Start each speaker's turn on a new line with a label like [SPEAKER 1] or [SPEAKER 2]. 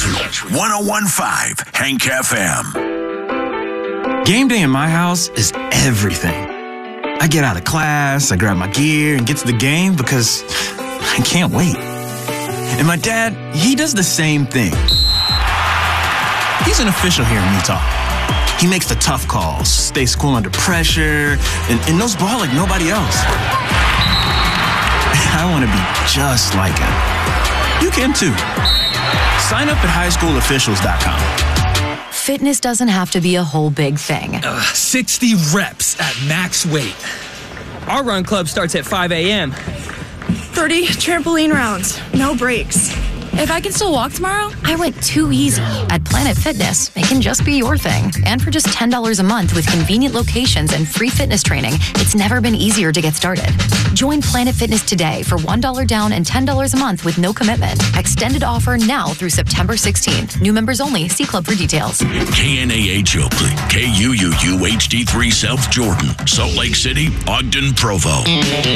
[SPEAKER 1] 101.5 Hank FM.
[SPEAKER 2] Game day in my house is everything. I get out of class, I grab my gear, and get to the game because I can't wait. And my dad, he does the same thing. He's an official here in Utah. He makes the tough calls, stays cool under pressure, and knows ball like nobody else. I want to be just like him. You can too. Sign up at highschoolofficials.com.
[SPEAKER 3] Fitness doesn't have to be a whole big thing.
[SPEAKER 4] 60 reps at max weight. Our run club starts at 5 a.m.
[SPEAKER 5] 30 trampoline rounds, no breaks.
[SPEAKER 3] If I can still walk tomorrow, I went too easy. At Planet Fitness, it can just be your thing. And for just $10 a month with convenient locations and free fitness training, it's never been easier to get started. Join Planet Fitness today for $1 down and $10 a month with no commitment. Extended offer now through September 16th. New members only. See club for details.
[SPEAKER 1] KNAH Oakley, KUUU HD3 South Jordan, Salt Lake City, Ogden, Provo.